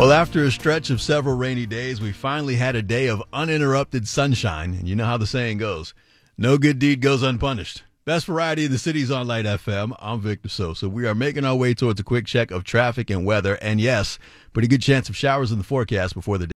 Well, after a stretch of several rainy days, we finally had a day of uninterrupted sunshine. And you know how the saying goes, no good deed goes unpunished. Best variety of the city's on Light FM. I'm Victor Sosa. We are making our way towards a quick check of traffic and weather. And yes, pretty good chance of showers in the forecast before the day.